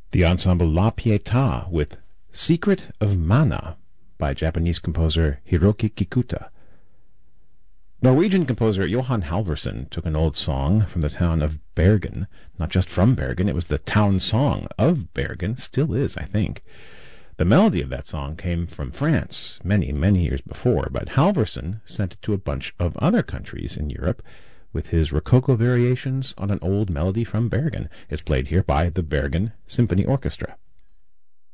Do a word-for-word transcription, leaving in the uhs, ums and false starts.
The ensemble La Pietà with Secret of Mana by Japanese composer Hiroki Kikuta. Norwegian composer Johan Halvorsen took an old song from the town of Bergen. Not just from Bergen, it was the town song of Bergen, still is, I think. The melody of that song came from France many, many years before, but Halvorsen sent it to a bunch of other countries in Europe with his Rococo variations on an old melody from Bergen. It's played here by the Bergen Symphony Orchestra.